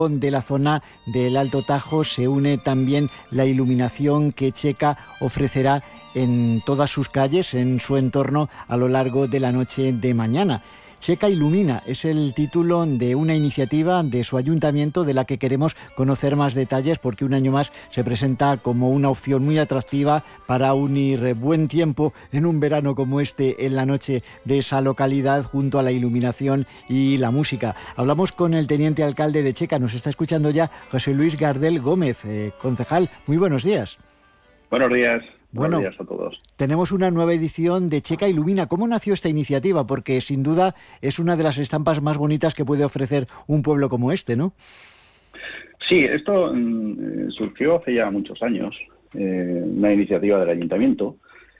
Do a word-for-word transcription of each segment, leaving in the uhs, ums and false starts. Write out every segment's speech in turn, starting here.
de la zona del Alto Tajo se une también la iluminación que Checa ofrecerá en todas sus calles, en su entorno, a lo largo de la noche de mañana. Checa Ilumina es el título de una iniciativa de su ayuntamiento de la que queremos conocer más detalles, porque un año más se presenta como una opción muy atractiva para unir buen tiempo en un verano como este en la noche de esa localidad junto a la iluminación y la música. Hablamos con el teniente alcalde de Checa, nos está escuchando ya José Luis Gardel Gómez, eh, concejal. Muy buenos días. Buenos días. Bueno, Buenos días a todos. Tenemos una nueva edición de Checa Ilumina. ¿Cómo nació esta iniciativa? Porque sin duda es una de las estampas más bonitas que puede ofrecer un pueblo como este, ¿no? Sí, esto eh, surgió hace ya muchos años, eh, una iniciativa del ayuntamiento,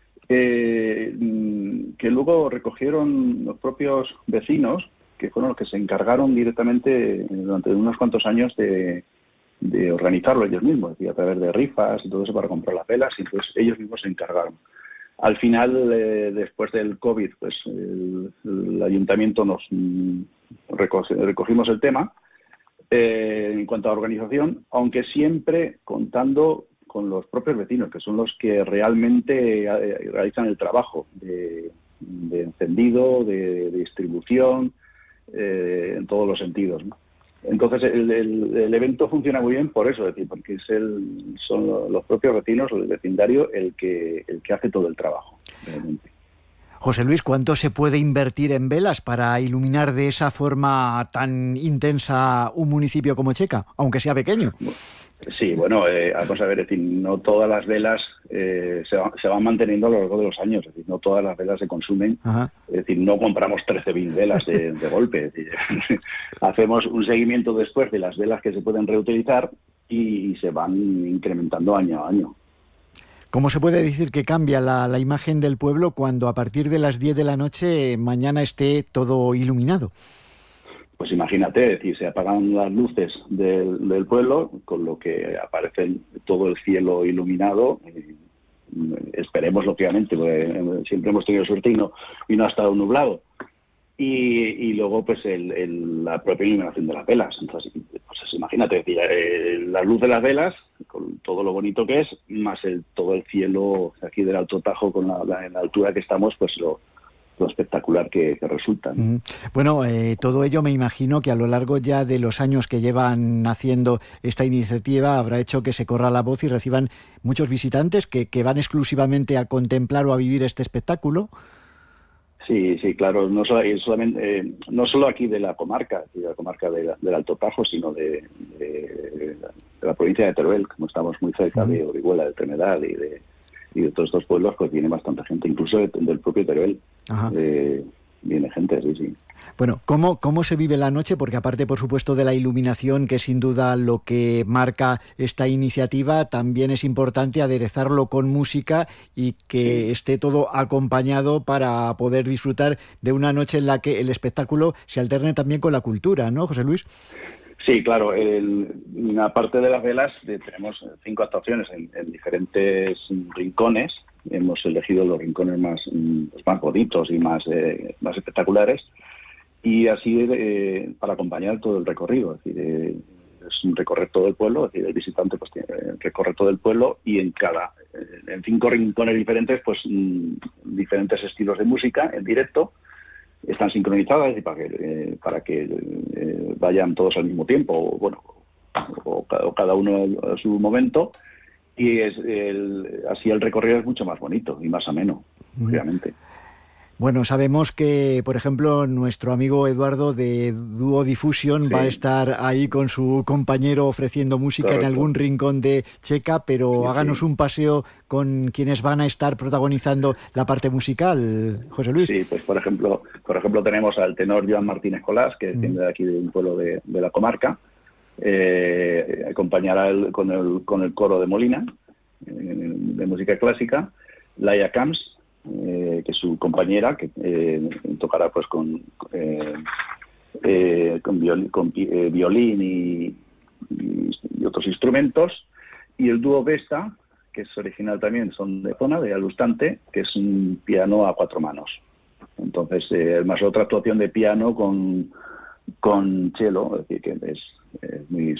eh, que luego recogieron los propios vecinos, que fueron los que se encargaron directamente durante unos cuantos años de... de organizarlo ellos mismos, es decir, a través de rifas y todo eso para comprar las velas, y entonces ellos mismos se encargaron. Al final, eh, después del COVID, pues el, el ayuntamiento nos mm, recoge, recogimos el tema eh, en cuanto a organización, aunque siempre contando con los propios vecinos, que son los que realmente eh, realizan el trabajo de, de encendido, de, de distribución, eh, en todos los sentidos, ¿no? Entonces el, el, el evento funciona muy bien por eso, es decir, porque es el, son los propios vecinos, el vecindario, el que el que hace todo el trabajo, realmente. José Luis, ¿cuánto se puede invertir en velas para iluminar de esa forma tan intensa un municipio como Checa, aunque sea pequeño? Sí, bueno, eh, vamos a ver, es decir, no todas las velas eh, se, va, se van manteniendo a lo largo de los años, es decir, no todas las velas se consumen. Ajá. Es decir, no compramos trece mil velas de, de golpe, es decir, hacemos un seguimiento después de las velas que se pueden reutilizar y, y se van incrementando año a año. ¿Cómo se puede decir que cambia la, la imagen del pueblo cuando a partir de las diez de la noche mañana esté todo iluminado? Pues imagínate, es decir, se apagan las luces del, del pueblo, con lo que aparece todo el cielo iluminado. Y esperemos, lógicamente, porque siempre hemos tenido suerte y no, y no ha estado nublado. Y, y luego, pues, el, el, la propia iluminación de las velas. Entonces, pues imagínate, es decir, eh, la luz de las velas, con todo lo bonito que es, más el todo el cielo aquí del Alto Tajo, con la, la, en la altura que estamos, pues lo... lo espectacular que, que resulta, ¿no? Bueno, eh, todo ello me imagino que a lo largo ya de los años que llevan haciendo esta iniciativa habrá hecho que se corra la voz y reciban muchos visitantes que, que van exclusivamente a contemplar o a vivir este espectáculo. Sí, sí, claro, no, solo, solamente, eh, no solo aquí de la comarca, de la comarca de la, del Alto Tajo, sino de, de, de la provincia de Teruel, como estamos muy cerca uh-huh. de Orihuela, de Trinidad y de y de todos estos pueblos, pues viene bastante gente, incluso de, del propio Teruel. Eh, viene gente, sí, sí. Bueno, ¿cómo, ¿cómo se vive la noche? Porque aparte, por supuesto, de la iluminación, que es sin duda lo que marca esta iniciativa, también es importante aderezarlo con música y que sí. esté todo acompañado para poder disfrutar de una noche en la que el espectáculo se alterne también con la cultura, ¿no, José Luis? Sí, claro. El, aparte de las velas, eh, tenemos cinco actuaciones en, en diferentes rincones. Hemos elegido los rincones más, los más bonitos y más, eh, más espectaculares. Y así eh, para acompañar todo el recorrido. Es decir, eh, es recorrer todo el pueblo. Es decir, el visitante pues tiene, recorre todo el pueblo y en cada, en cinco rincones diferentes, pues mm, diferentes estilos de música en directo. Están sincronizadas y para que eh, para que eh, vayan todos al mismo tiempo, o bueno, o, o cada uno a su momento, y es el, así el recorrido es mucho más bonito y más ameno, mm. obviamente. Bueno, sabemos que, por ejemplo, nuestro amigo Eduardo de Duo Diffusion sí. va a estar ahí con su compañero ofreciendo música Correcto. En algún rincón de Checa, pero sí, háganos sí. un paseo con quienes van a estar protagonizando la parte musical, José Luis. Sí, pues por ejemplo, por ejemplo tenemos al tenor Joan Martínez Colás, que viene mm. de aquí de un pueblo de, de la comarca, eh, acompañará el, con, el, con el coro de Molina, eh, de música clásica, Laia Camps, Eh, que es su compañera, que eh, tocará pues con eh, eh, con, viol, con eh, violín y, y, y otros instrumentos, y el dúo Vesta, que es original también, son de zona, de Alustante, que es un piano a cuatro manos. Entonces, eh, más otra actuación de piano con con cello, es decir, que es es muy